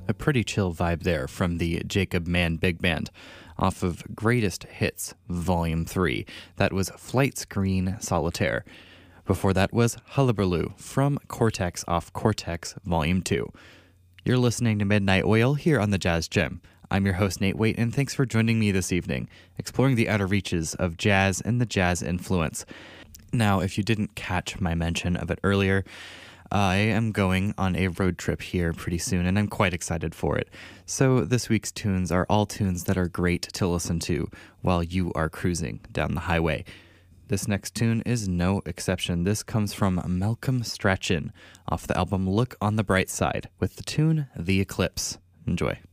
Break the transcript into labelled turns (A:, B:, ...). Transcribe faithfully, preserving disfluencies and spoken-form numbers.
A: A pretty chill vibe there from the Jacob Mann Big Band off of Greatest Hits Volume three. That was Flight's Green Solitaire. Before that was Hullabaloo from Cortex off Cortex Volume two. You're listening to Midnight Oil here on the Jazz Gym. I'm your host, Nate Waite, and thanks for joining me this evening, exploring the outer reaches of jazz and the jazz influence. Now, if you didn't catch my mention of it earlier, I am going on a road trip here pretty soon, and I'm quite excited for it. So this week's tunes are all tunes that are great to listen to while you are cruising down the highway. This next tune is no exception. This comes from Malcolm Strachan off the album Look on the Bright Side with the tune The Eclipse. Enjoy.